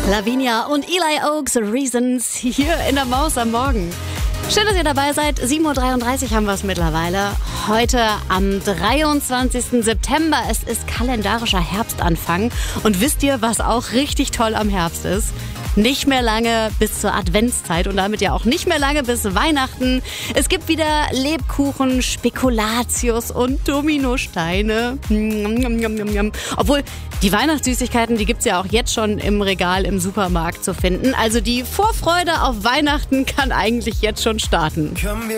Lavinia und Eli Oaks, Reasons, hier in der Maus am Morgen. Schön, dass ihr dabei seid. 7.33 Uhr haben wir es mittlerweile. Heute am 23. September. Es ist kalendarischer Herbstanfang. Und wisst ihr, was auch richtig toll am Herbst ist? Nicht mehr lange bis zur Adventszeit und damit ja auch nicht mehr lange bis Weihnachten. Es gibt wieder Lebkuchen, Spekulatius und Dominosteine. Obwohl, die Weihnachtssüßigkeiten, die gibt's ja auch jetzt schon im Regal im Supermarkt zu finden. Also die Vorfreude auf Weihnachten kann eigentlich jetzt schon starten.